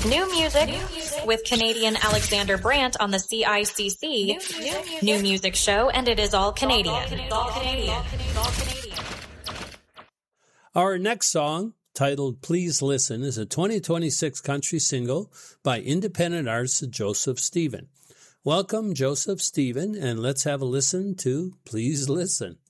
New music with Canadian Alexander Brandt on the CICC New Music Show, and it is all Canadian. Our next song, titled Please Listen, is a 2026 country single by independent artist Joseph Stephen. Welcome, Joseph Stephen, and let's have a listen to Please Listen.